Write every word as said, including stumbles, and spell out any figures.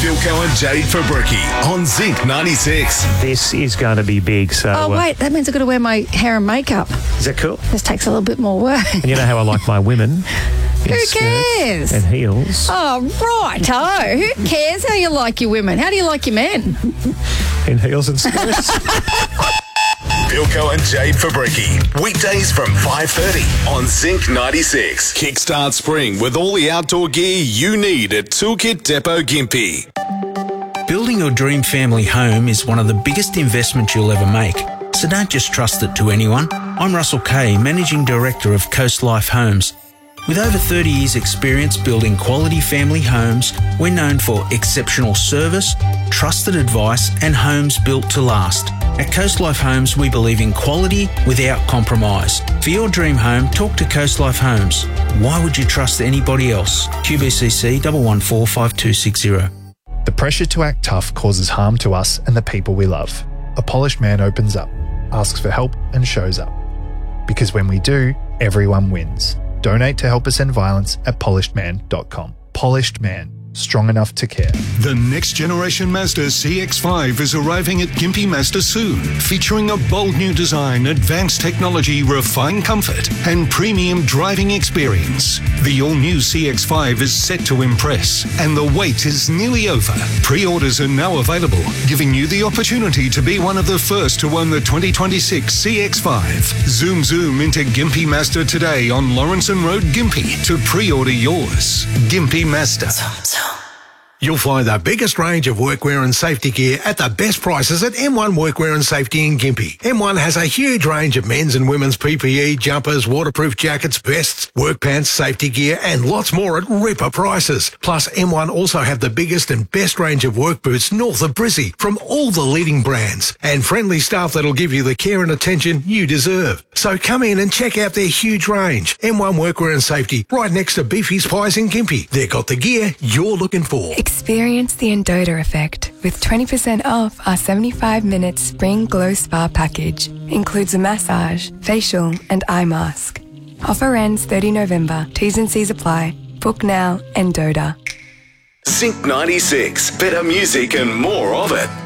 Philco and Jade Fabricki on Zinc ninety-six. This is going to be big, so... Oh, uh, wait, that means I've got to wear my hair and makeup. Is that cool? This takes a little bit more work. And you know how I like my women? Who cares? And heels. Oh, right. Oh, who cares how you like your women? How do you like your men? In heels and skirts. Philco and Jade Fabricki. Weekdays from five thirty on Zinc ninety-six. Kickstart spring with all the outdoor gear you need at Toolkit Depot Gympie. Building your dream family home is one of the biggest investments you'll ever make, so don't just trust it to anyone. I'm Russell Kay, Managing Director of Coast Life Homes. With over thirty years experience building quality family homes, we're known for exceptional service, trusted advice and homes built to last. At Coast Life Homes, we believe in quality without compromise. For your dream home, talk to Coast Life Homes. Why would you trust anybody else? Q B C C one one four five two six zero. The pressure to act tough causes harm to us and the people we love. A polished man opens up, asks for help and shows up. Because when we do, everyone wins. Donate to Help Us End Violence at polished man dot com. Polished Man. Strong enough to care. The next generation Mazda C X five is arriving at Gympie Mazda soon, featuring a bold new design, advanced technology, refined comfort, and premium driving experience. The all-new C X five is set to impress, and the wait is nearly over. Pre-orders are now available, giving you the opportunity to be one of the first to own the twenty twenty-six C X five. Zoom zoom into Gympie Mazda today on Lawrenson Road, Gympie, to pre-order yours. Gympie Mazda. You'll find the biggest range of workwear and safety gear at the best prices at M one Workwear and Safety in Gympie. M one has a huge range of men's and women's P P E, jumpers, waterproof jackets, vests, work pants, safety gear, and lots more at ripper prices. Plus, M one also have the biggest and best range of work boots north of Brizzy from all the leading brands, and friendly staff that'll give you the care and attention you deserve. So come in and check out their huge range. M one Workwear and Safety, right next to Beefy's Pies in Gympie. They've got the gear you're looking for. Experience the Endota effect with twenty percent off our seventy-five minute Spring Glow Spa package. Includes a massage, facial and eye mask. Offer ends thirtieth of November. T's and C's apply. Book now, Endota. Zinc ninety-six. Better music and more of it.